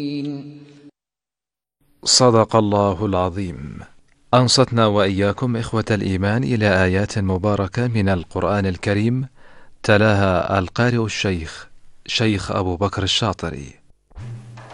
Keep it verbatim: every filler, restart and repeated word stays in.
صدق الله العظيم. أنصتنا وإياكم إخوة الإيمان إلى آيات مباركة من القرآن الكريم، تلاها القارئ الشيخ شيخ أبو بكر الشاطري.